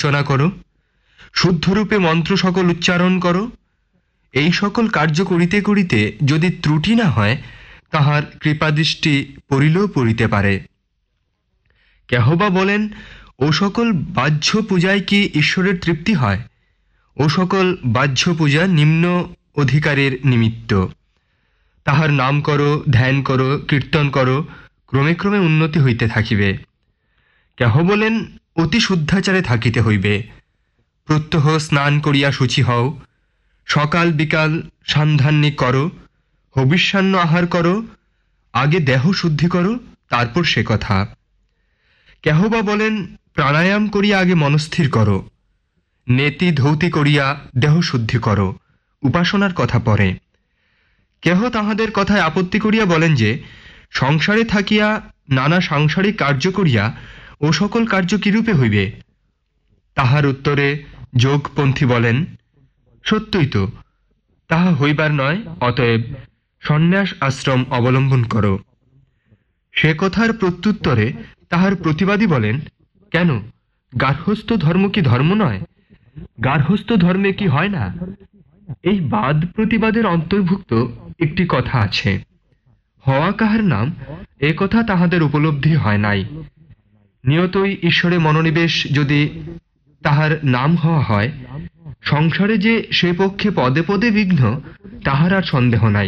অর্চনা করো, শুদ্ধরূপে মন্ত্র সকল উচ্চারণ করো। এই সকল কার্য করিতে করিতে যদি ত্রুটি না হয়, তাহার কৃপাদৃষ্টি পড়িলেও পড়িতে পারে। কেহবা বলেন, ও সকল বাহ্য পূজায় কি ঈশ্বরের তৃপ্তি হয়? ও সকল বাহ্য পূজা নিম্ন অধিকারের নিমিত্ত। তাহার নাম করো, ধ্যান করো, কীর্তন করো, ক্রমে ক্রমে উন্নতি হইতে থাকিবে। কেহ বলেন, অতি শুদ্ধাচারে থাকিতে হইবে। প্রত্যহ স্নান করিয়া শুচি হও, সকাল বিকাল সান্ধ্যান্নিক করো, হবিষ্যান্ন আহার করো, আগে দেহ শুদ্ধি করো, তারপর সে কথা। কেহ বা বলেন, প্রাণায়াম করিয়া আগে মনস্থির করো, নেতি ধৌতি করিয়া দেহ শুদ্ধি করো, উপাসনার কথা পরে। কেহ তাহাদের কথায় আপত্তি করিয়া বলেন যে, সংসারে থাকিয়া নানা সাংসারিক কার্য করিয়া ও সকল কার্য কিরূপে হইবে? তাহার উত্তরে যোগপন্থী বলেন, সত্যই তো, তাহা হইবার নয়, অতএব সন্ন্যাস আশ্রম অবলম্বন করো। সে কথার প্রত্যুত্তরে তাহার প্রতিবাদী বলেন, কেন, গার্হস্থ্য ধর্ম কি ধর্ম নয়? গার্হস্থ্য ধর্মে কি হয় না? এই বাদ প্রতিবাদের অন্তর্ভুক্ত একটি কথা আছে, হওয়া কাহার নাম, এ কথা তাহাদের উপলব্ধি হয় নাই। নিয়তই ঈশ্বরে মনোনিবেশ যদি তাহার নাম হওয়া হয়, সংসারে যে সে পক্ষে পদে পদে বিঘ্ন, তাহার আর সন্দেহ নাই।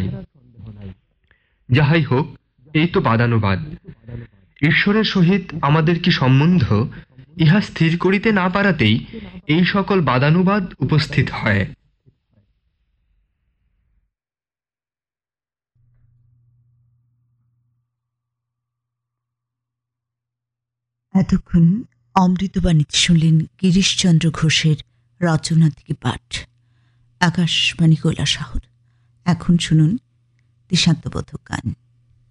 যাহাই হোক, এই তো বাদানুবাদ। ঈশ্বরের সহিত আমাদের কি সম্বন্ধ, ইহা স্থির করিতে না পারাতেই এই সকল বাদানুবাদ উপস্থিত হয়। এতক্ষণ অমৃতবাণীতে শুনলেন গিরিশচন্দ্র ঘোষের রচনা থেকে পাঠ, আকাশবাণী কৈলাসহর। এখন শুনুন দেশাত্মবোধক গান।